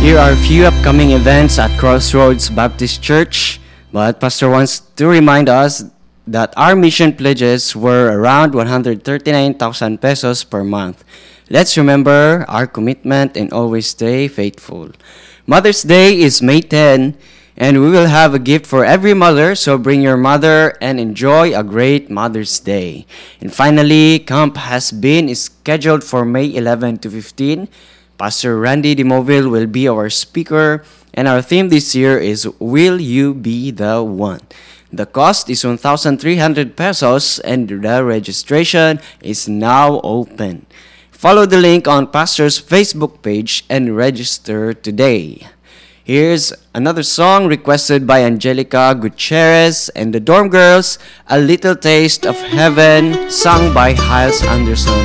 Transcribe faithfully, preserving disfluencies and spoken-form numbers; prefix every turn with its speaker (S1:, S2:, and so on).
S1: Here are a few upcoming events at Crossroads Baptist Church, but Pastor wants to remind us that our mission pledges were around one hundred thirty-nine thousand pesos per month. Let's remember our commitment and always stay faithful. Mother's Day is May tenth, and we will have a gift for every mother, so bring your mother and enjoy a great Mother's Day. And finally, camp has been scheduled for May eleventh to fifteenth. Pastor Randy DeMoville will be our speaker, and our theme this year is Will You Be the One? The cost is one thousand three hundred pesos, and the registration is now open. Follow the link on Pastor's Facebook page and register today. Here's another song requested by Angelica Gutierrez and the Dorm Girls, A Little Taste of Heaven, sung by Hyles Anderson.